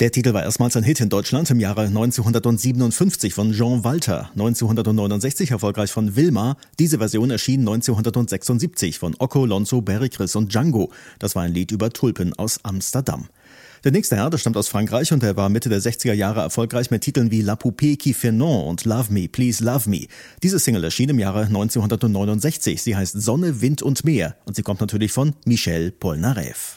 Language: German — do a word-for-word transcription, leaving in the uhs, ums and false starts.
Der Titel war erstmals ein Hit in Deutschland im Jahre neunzehnhundertsiebenundfünfzig von Jean Walter, neunzehnhundertneunundsechzig erfolgreich von Wilma. Diese Version erschien neunzehnhundertsechsundsiebzig von Occo, Lonzo, Barry Chris und Django. Das war ein Lied über Tulpen aus Amsterdam. Der nächste Herr, der stammt aus Frankreich und er war Mitte der sechziger Jahre erfolgreich mit Titeln wie La Poupée qui fait non und Love Me, Please Love Me. Diese Single erschien im Jahre neunzehnhundertneunundsechzig. Sie heißt Sonne, Wind und Meer und sie kommt natürlich von Michel Polnareff.